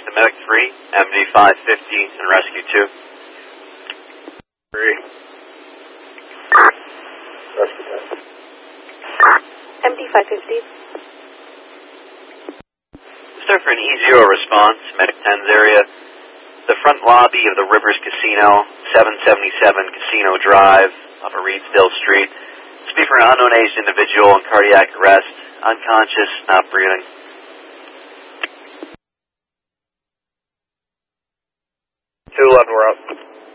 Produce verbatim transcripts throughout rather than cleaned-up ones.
to Medic three, M D five fifty, and Rescue two. three. Rescue ten. M D five fifty. Sir, for an E zero response, Medic ten's area, the front lobby of the Rivers Casino, seven seventy-seven Casino Drive, off of Reedsdale Street. Speak for an unknown aged individual in cardiac arrest, unconscious, not breathing. two eleven, we're up.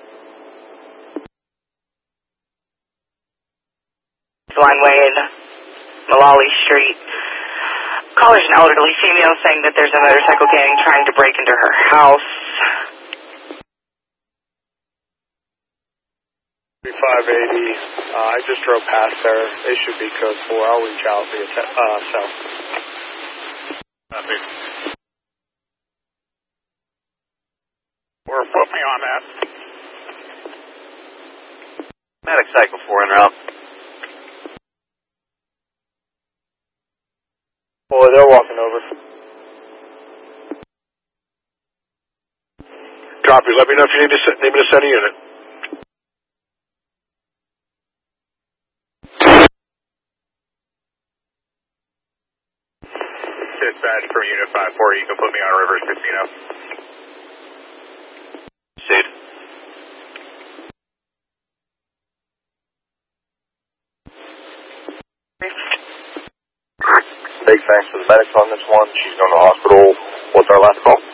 Line Wade, Malali Street. Caller's an elderly female saying that there's a motorcycle gang trying to break into her house. five eighty, uh, I just drove past there. They should be code four. I'll reach out via te- uh, cell. Copy. Or put me on that. Medic Cycle four en route. Boy, they're walking over. Copy. Let me know if you need, to, need me to send a unit. Dispatch for Unit five forty, you can put me on Rivers Casino. Suit. Big thanks to the medics on this one. She's going to the hospital. What's our last call?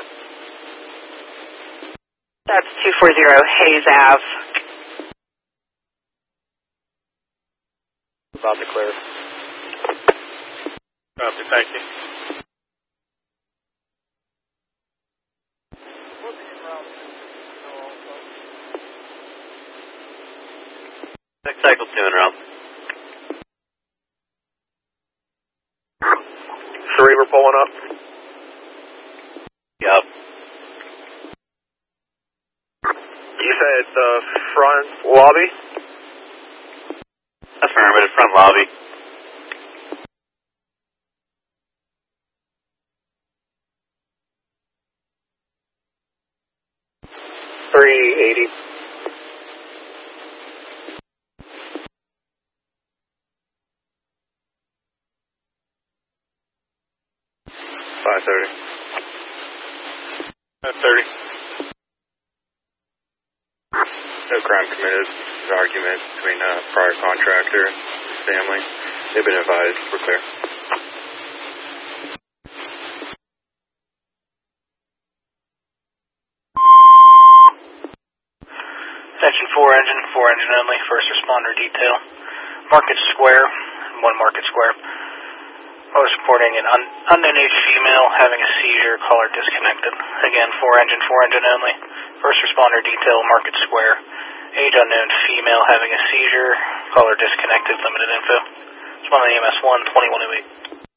That's two forty Hayes Ave. About to clear. Copy, thank you. Medic Cycle two en route. Three, we're pulling up. Yup. You said the front lobby? Affirmative, front lobby. three eighty. five thirty. five thirty. No crime committed. There's an argument between a prior contractor and his family. They've been advised. We're clear. Section four engine, four engine only, first responder detail. Market Square, one Market Square. I was reporting an un unknown age female having a seizure, caller disconnected. Again, four engine, four engine only. First responder detail, Market Square. Age unknown female having a seizure, caller disconnected, limited info. It's one of the E M S one, twenty-one oh eight.